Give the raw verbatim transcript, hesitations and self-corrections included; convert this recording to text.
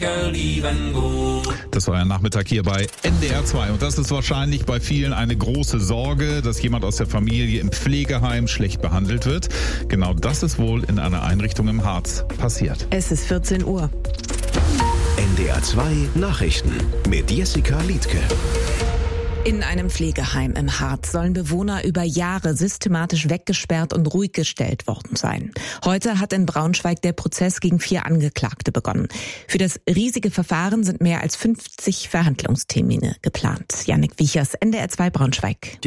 Das war ein Nachmittag hier bei N D R zwei und das ist wahrscheinlich bei vielen eine große Sorge, dass jemand aus der Familie im Pflegeheim schlecht behandelt wird. Genau das ist wohl in einer Einrichtung im Harz passiert. Es ist vierzehn Uhr. N D R zwei Nachrichten mit Jessica Liedtke. In einem Pflegeheim im Harz sollen Bewohner über Jahre systematisch weggesperrt und ruhig gestellt worden sein. Heute hat in Braunschweig der Prozess gegen vier Angeklagte begonnen. Für das riesige Verfahren sind mehr als fünfzig Verhandlungstermine geplant. Jannik Wiechers, N D R zwei Braunschweig.